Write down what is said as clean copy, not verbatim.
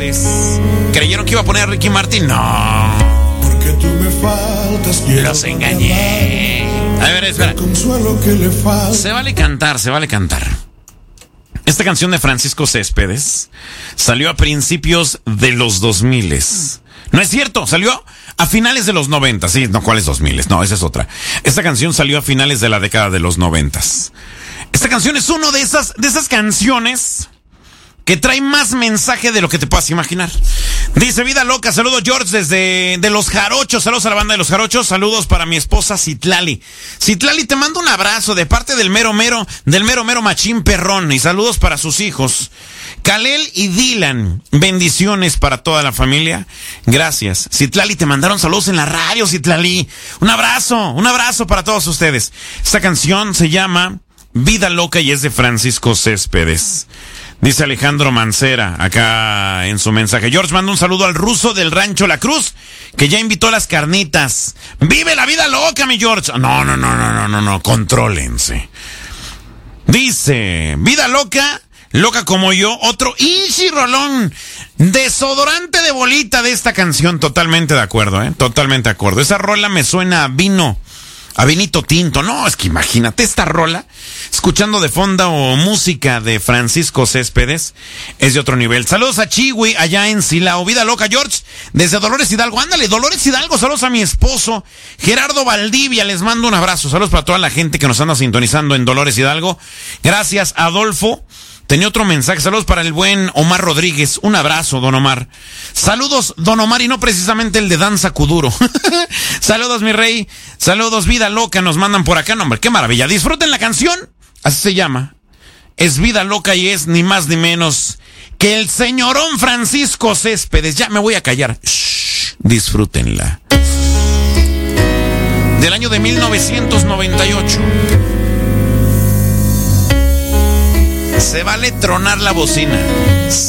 ¿Creyeron que iba a poner a Ricky Martin? No. Porque tú me faltas, los engañé. A ver, espera. Se vale cantar, se vale cantar. Esta canción de Francisco Céspedes salió a principios de los 2000. No es cierto, salió a finales de los 90. Sí, no, ¿cuáles 2000? No, esa es otra. Esta canción salió a finales de la década de los 90. Esta canción es una de esas canciones que trae más mensaje de lo que te puedas imaginar. Dice Vida Loca, saludos George desde de Los Jarochos, saludos a la banda de Los Jarochos, saludos para mi esposa Citlali. Citlali, te mando un abrazo de parte del mero mero machín perrón, y saludos para sus hijos, Kalel y Dylan. Bendiciones para toda la familia. Gracias. Citlali, te mandaron saludos en la radio, Citlali. Un abrazo para todos ustedes. Esta canción se llama Vida Loca y es de Francisco Céspedes. Dice Alejandro Mancera acá en su mensaje. George, manda un saludo al ruso del rancho La Cruz, que ya invitó a las carnitas. ¡Vive la vida loca, mi George! No, contrólense. Dice, vida loca, loca como yo, otro Inchi Rolón, desodorante de bolita de esta canción. Totalmente de acuerdo, totalmente de acuerdo. Esa rola me suena a vino, a vinito tinto. No, es que imagínate esta rola, escuchando de fondo música de Francisco Céspedes, es de otro nivel. Saludos a Chihui, allá en Silao. Vida loca, George, desde Dolores Hidalgo. Ándale, Dolores Hidalgo, saludos a mi esposo, Gerardo Valdivia, les mando un abrazo. Saludos para toda la gente que nos anda sintonizando en Dolores Hidalgo. Gracias, Adolfo. Tenía otro mensaje, saludos para el buen Omar Rodríguez. Un abrazo, don Omar. Saludos, don Omar, y no precisamente el de Danza Kuduro. Saludos, mi rey. Saludos, vida loca, nos mandan por acá. No, hombre, qué maravilla. Disfruten la canción. Así se llama. Es Vida Loca y es ni más ni menos que el señorón Francisco Céspedes. Ya me voy a callar. Shh, disfrútenla. Del año de 1998. Se vale tronar la bocina.